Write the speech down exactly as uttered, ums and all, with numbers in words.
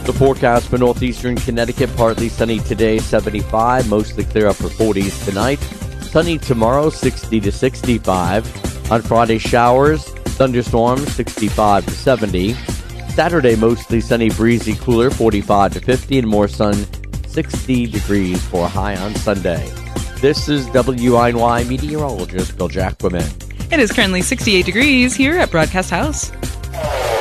The forecast for northeastern Connecticut, partly sunny today, seventy-five, mostly clear upper forties tonight. Sunny tomorrow, sixty to sixty-five. On Friday, showers, thunderstorms, sixty-five to seventy. Saturday, mostly sunny, breezy, cooler, forty-five to fifty, and more sun, sixty degrees for a high on Sunday. This is W I N Y meteorologist Bill Jacquemin. It is currently sixty-eight degrees here at Broadcast House.